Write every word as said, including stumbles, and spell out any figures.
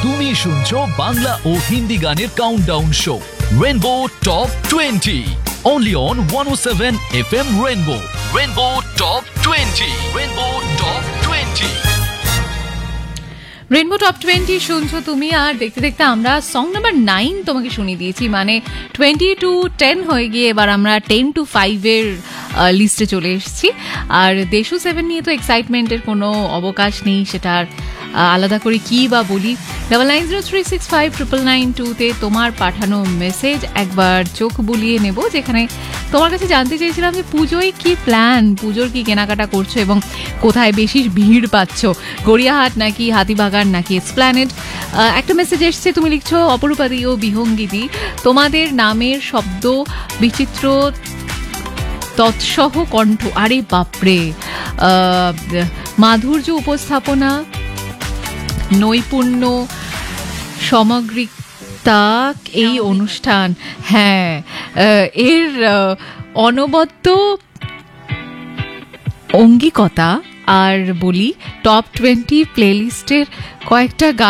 তুমি শুনছো বাংলা ও হিন্দি গানের countdown show rainbow top twenty only on one oh seven F M Rainbow. Rainbow Top twenty. Rainbow Top twenty. Rainbow top twenty শুনছো তুমি, আর দেখতে দেখতে আমরা সং নাম্বার নাইন তোমাকে শুনিয়ে দিয়েছি। মানে টোয়েন্টি টু টেন হয়ে গিয়ে এবার আমরা টেন টু ফাইভের লিস্টে চলে এসেছি। আর দেশু সেভেন নিয়ে তো এক্সাইটমেন্টের কোনো অবকাশ নেই, সেটার আলাদা করে কি বা বলি। Double nine zero three six five triple nine টুতে তোমার পাঠানো মেসেজ একবার চোখ বুলিয়ে নেব, যেখানে তোমার কাছে জানতে চেয়েছিলাম যে পুজোয় কি প্ল্যান, পুজোর কি কেনাকাটা করছো এবং কোথায় বেশি ভিড় পাচ্ছ, গড়িয়াহাট নাকি হাতিবাগান নাকি এসপ্ল্যানেড। একটা মেসেজ এসছে, তুমি লিখছো অপরূপাদি ও বিহঙ্গিদি, তোমাদের নামের শব্দ বিচিত্র তৎসহ কণ্ঠ, আরে বাপরে, মাধুর্য উপস্থাপনা, নৈপুণ্য, সামগ্রিকতা এই অনুষ্ঠান, হ্যাঁ এর অনবদ্য অঙ্গিকতা। আর বলি টপ টোয়েন্টি প্লেলিস্টের কয়েকটা গান